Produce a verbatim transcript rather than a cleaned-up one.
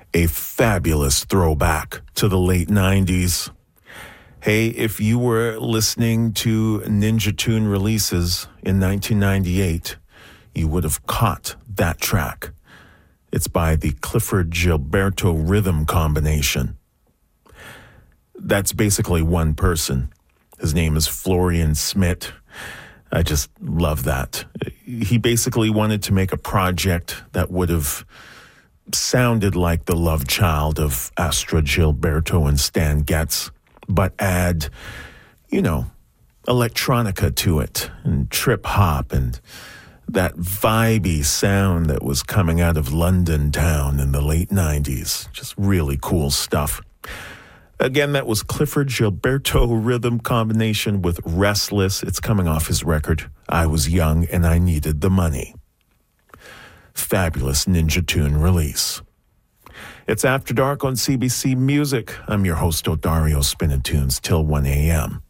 a fabulous throwback to the late nineties. Hey, if you were listening to Ninja Tune releases in nineteen ninety-eight, you would have caught that track. It's by the Clifford Gilberto Rhythm Combination. That's basically one person. His name is Florian Smit. I just love that. He basically wanted to make a project that would have sounded like the love child of Astrud Gilberto and Stan Getz, but add, you know, electronica to it and trip hop and that vibey sound that was coming out of London town in the late nineties. Just really cool stuff. Again, that was Clifford Gilberto Rhythm Combination with Restless. It's coming off his record, I Was Young and I Needed the Money. Fabulous Ninja Tune release. It's After Dark on C B C Music. I'm your host, Odario Spinning Tunes, till one a.m.